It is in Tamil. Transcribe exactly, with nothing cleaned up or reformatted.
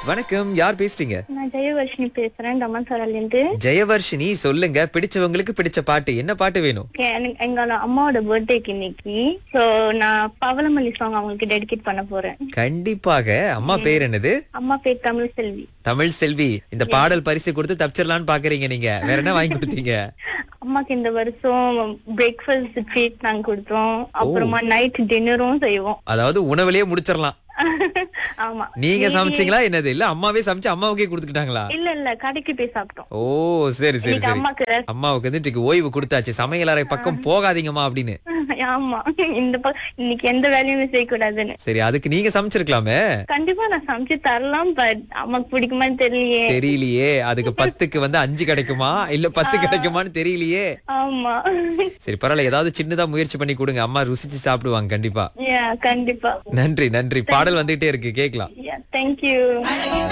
வணக்கம், யார் பேசுறீங்க? நான் ஜெயவர்ஷினி பேசுறேன் தமன்சாரில இருந்து. ஜெயவர்ஷினி, சொல்லுங்க, பிடிச்சவங்களுக்கு பிடிச்ச பாட்டு என்ன பாட்டு வேணும்? Okay, எனக்கு- எங்களோட அம்மாவோட பர்த்டேக்கு இன்னைக்கு. சோ நான் பவளமல்லி சாங் அவங்களுக்கு டெடிகேட் பண்ண போறேன். கண்டிப்பாக. அம்மா பேர் என்னது? அம்மா பேர் தமிழ் செல்வி. தமிழ் செல்வி. இந்த பாடல் பரிசு கொடுத்து தப்பிச்சிடலான்னு பாக்குறீங்க நீங்க. வேற என்ன வாங்கி கொடுத்தீங்க? அம்மாக்கு இந்த வருஷம் பிரேக்ஃபாஸ்ட் ட்ரீட் நாங்க கொடுத்தோம். அப்புறமா நைட் டின்னரும் செய்வோம். அதாவது உணவுலயே முடிச்சிடலாம். ஆமா. நீங்க சமைச்சீங்களா என்னது? இல்ல அம்மாவே சமைச்சு அம்மாவுக்கே கொடுத்துக்கிட்டாங்களா? இல்ல இல்ல கடைக்கு போய் சாப்பிட்டோம். ஓ, சரி சரி இன்னைக்கு சரி. அம்மாக்கு rest. அம்மாவுக்கு வந்து இன்னைக்கு ஓய்வு கொடுத்தாச்சு, சமையலறை பக்கம் போகாதீங்கம்மா அப்படின்னு. ஆமா, இந்த ப- இன்னைக்கு எந்த வேலையுமே செய்யக்கூடாதுன்னு. சரி, அதுக்கு நீங்க சமைச்சிருக்கலாமே. கண்டிப்பா நான் சமைச்சு தரலாம், பட் அம்மாக்கு பிடிக்குமான்னு தெரியலையே. தெரியலையே, அதுக்கு பத்துக்கு வந்து அஞ்சு கிடைக்குமா இல்ல பத்து கிடைக்குமான்னு தெரியலையே. ஆமா. சரி, பரவாயில்ல, ஏதாவது சின்னதா முயற்சி பண்ணி கொடுங்க, அம்மா ருசிச்சு சாப்பிடுவாங்க கண்டிப்பா. Yeah, கண்டிப்பா. நன்றி நன்றி. பாடல் வந்துகிட்டே இருக்கு, கேக்கலாம். Yeah, thank you.